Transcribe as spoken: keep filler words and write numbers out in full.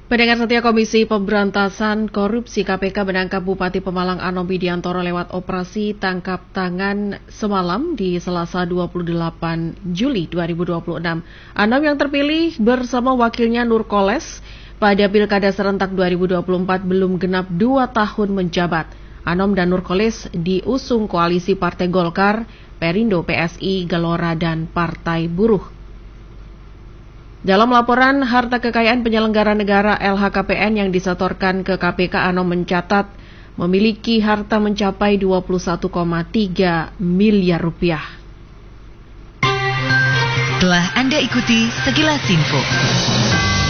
Pendengar setia Komisi Pemberantasan Korupsi K P K menangkap Bupati Pemalang Anom Widiantoro lewat operasi tangkap tangan semalam di Selasa dua puluh delapan Juli dua ribu dua puluh enam. Anom yang terpilih bersama wakilnya Nur Koles pada Pilkada serentak dua ribu dua puluh empat belum genap dua tahun menjabat. Anom dan Nur Koles diusung koalisi Partai Golkar, Perindo, P S I, Gelora, dan Partai Buruh. Dalam laporan harta kekayaan penyelenggara negara L H K P N yang disetorkan ke K P K, Anom mencatat memiliki harta mencapai dua puluh satu koma tiga miliar rupiah. Telah Anda ikuti sekilas info.